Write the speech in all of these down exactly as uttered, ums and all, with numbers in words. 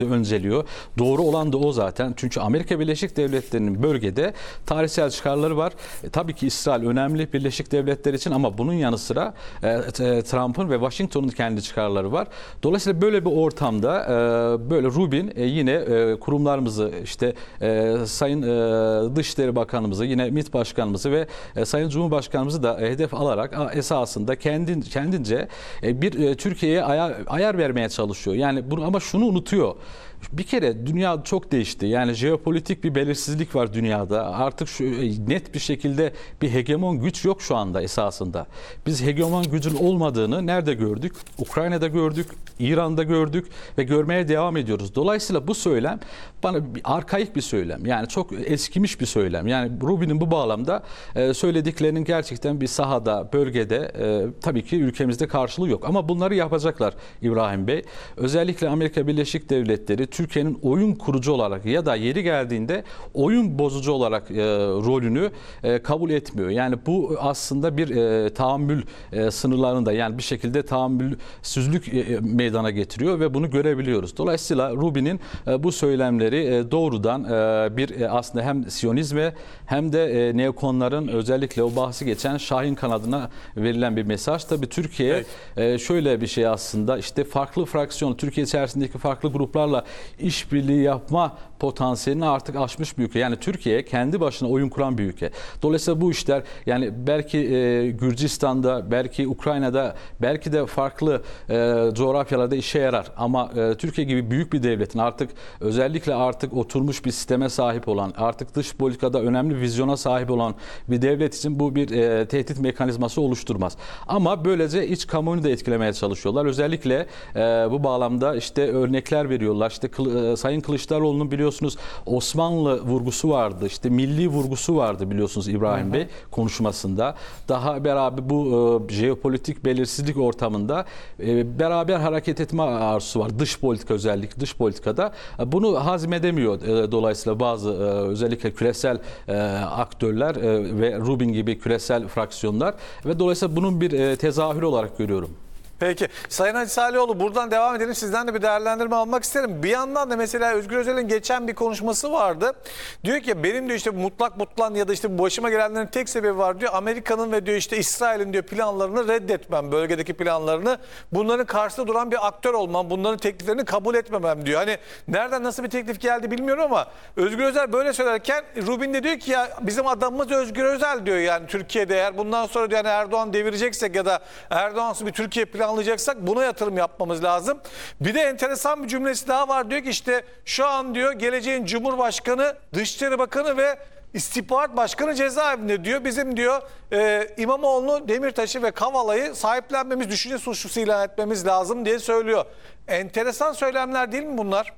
önceliyor. Doğru olan da o zaten. Çünkü Amerika Birleşik Devletleri'nin bölgede tarihsel çıkarları var. E, tabii ki İsrail önemli Birleşik Devletler için ama bunun yanı sıra e, e, Trump'ın ve Washington'un kendi çıkarları var. Dolayısıyla böyle bir ortamda e, böyle Rubin e, yine e, kurumlarımızı işte e, Sayın e, Dışişleri Bakanımızı, yine MİT Başkanımızı ve e, Sayın Cumhurbaşkanımızı da hedef alarak a, esasında kendin, kendince e, bir e, Türkiye'ye ayar, ayar vermeye çalışıyor. Yani bunu, ama şunu unutuyor. Bir kere dünya çok değişti. Yani jeopolitik bir belirsizlik var dünyada. Artık şu net bir şekilde bir hegemon güç yok şu anda esasında. Biz hegemon gücün olmadığını nerede gördük? Ukrayna'da gördük, İran'da gördük ve görmeye devam ediyoruz. Dolayısıyla bu söylem bana bir arkaik bir söylem. Yani çok eskimiş bir söylem. Yani Rubin'in bu bağlamda söylediklerinin gerçekten bir sahada, bölgede tabii ki ülkemizde karşılığı yok. Ama bunları yapacaklar İbrahim Bey. Özellikle Amerika Birleşik Devletleri Türkiye'nin oyun kurucu olarak ya da yeri geldiğinde oyun bozucu olarak e, rolünü e, kabul etmiyor. Yani bu aslında bir e, tahammül e, sınırlarında, yani bir şekilde tahammülsüzlük e, meydana getiriyor ve bunu görebiliyoruz. Dolayısıyla Rubin'in e, bu söylemleri e, doğrudan e, bir e, aslında hem Siyonizme hem de e, neokonların özellikle o bahsi geçen Şahin kanadına verilen bir mesaj. Tabii Türkiye evet. e, şöyle bir şey aslında, işte farklı fraksiyon, Türkiye içerisindeki farklı gruplarla işbirliği yapma potansiyelini artık aşmış bir ülke. Yani Türkiye kendi başına oyun kuran bir ülke. Dolayısıyla bu işler yani belki e, Gürcistan'da, belki Ukrayna'da, belki de farklı e, coğrafyalarda işe yarar. Ama e, Türkiye gibi büyük bir devletin artık özellikle artık oturmuş bir sisteme sahip olan, artık dış politikada önemli bir vizyona sahip olan bir devlet için bu bir e, tehdit mekanizması oluşturmaz. Ama böylece iç kamuoyunu da etkilemeye çalışıyorlar. Özellikle e, bu bağlamda işte örnekler veriyorlar. İşte Kılı, Sayın Kılıçdaroğlu'nun biliyorsunuz Osmanlı vurgusu vardı, işte milli vurgusu vardı biliyorsunuz İbrahim hı hı. Bey konuşmasında. Daha beraber bu e, jeopolitik belirsizlik ortamında e, beraber hareket etme arzusu var. Dış politika, özellikle dış politikada. E, bunu hazmedemiyor e, dolayısıyla bazı e, özellikle küresel e, aktörler e, ve Rubin gibi küresel fraksiyonlar ve dolayısıyla bunun bir e, tezahürü olarak görüyorum. Peki. Sayın Hacı Salihoğlu, buradan devam edelim. Sizden de bir değerlendirme almak isterim. Bir yandan da mesela Özgür Özel'in geçen bir konuşması vardı. Diyor ki benim diyor işte mutlak mutlan ya da işte başıma gelenlerin tek sebebi var diyor. Amerika'nın ve diyor işte İsrail'in diyor planlarını reddetmem, bölgedeki planlarını. Bunların karşısında duran bir aktör olmam, bunların tekliflerini kabul etmemem diyor. Hani nereden nasıl bir teklif geldi bilmiyorum ama Özgür Özel böyle söylerken Rubin de diyor ki ya bizim adamımız Özgür Özel diyor, yani Türkiye'de eğer bundan sonra diyor, yani Erdoğan devireceksek ya da Erdoğan'sı bir Türkiye planı anlayacaksak buna yatırım yapmamız lazım. Bir de enteresan bir cümlesi daha var. Diyor ki işte şu an diyor geleceğin Cumhurbaşkanı, Dışişleri Bakanı ve İstihbarat Başkanı cezaevinde diyor. Bizim diyor e, İmamoğlu'nu, Demirtaş'ı ve Kavala'yı sahiplenmemiz, düşünce suçlusu ilan etmemiz lazım diye söylüyor. Enteresan söylemler değil mi bunlar?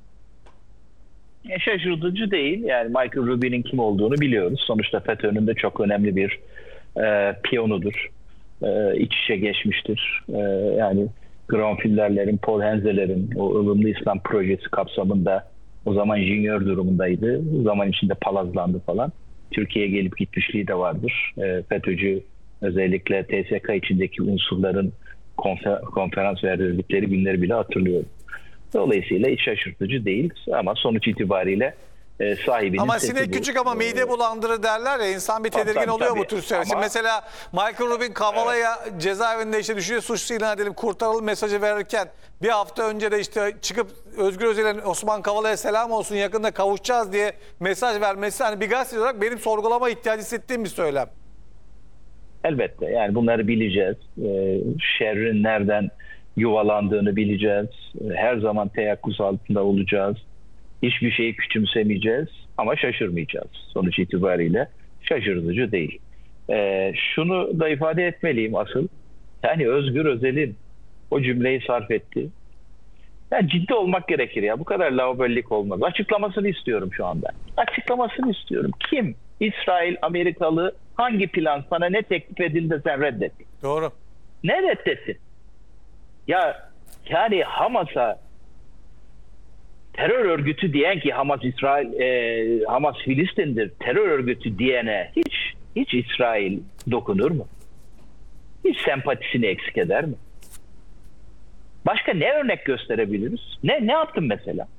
Şaşırtıcı değil. Yani Michael Rubin'in kim olduğunu biliyoruz. Sonuçta FETÖ'nün de çok önemli bir e, piyonudur. Ee, iç içe geçmiştir. Ee, yani Gronfillerlerin, Paul Henzeler'in o ılımlı İslam projesi kapsamında o zaman junior durumundaydı. O zaman içinde palazlandı falan. Türkiye'ye gelip gitmişliği de vardır. Ee, FETÖ'cü, özellikle T S K içindeki unsurların konfer konferans verdikleri günleri bile hatırlıyorum. Dolayısıyla hiç şaşırtıcı değil ama sonuç itibariyle E, sahibinin ama sinek bu. küçük ama mide bulandırır derler ya, insan bir tedirgin tabii, oluyor tabii. bu tür şeyler. Şimdi mesela Michael Rubin Kavala'ya evet. cezaevinde işte düşünce suçlusu ilan edelim, kurtaralım mesajı verirken bir hafta önce de işte çıkıp Özgür Özel'in Osman Kavala'ya selam olsun yakında kavuşacağız diye mesaj vermesi, hani bir gazeteci olarak benim sorgulama ihtiyacı hissettiğim bir söylem. Elbette, yani bunları bileceğiz. E, şerrin nereden yuvalandığını bileceğiz. E, her zaman teyakkuz altında olacağız. Hiçbir şeyi küçümsemeyeceğiz ama şaşırmayacağız. Sonuç itibariyle şaşırtıcı değil. Ee, şunu da ifade etmeliyim asıl. Yani Özgür Özel'in o cümleyi sarf etti. Yani ciddi olmak gerekir ya. Bu kadar laubalilik olmaz. Açıklamasını istiyorum şu anda. Açıklamasını istiyorum. Kim? İsrail, Amerikalı hangi plan sana ne teklif edildi sen reddettin? Doğru. Ne reddettin? Ya yani Hamas'a terör örgütü diyen ki Hamas İsrail, e, Hamas Filistin'dir terör örgütü diyene hiç hiç İsrail dokunur mu? Hiç sempatisini eksik eder mi? Başka ne örnek gösterebiliriz? Ne ne yaptın mesela?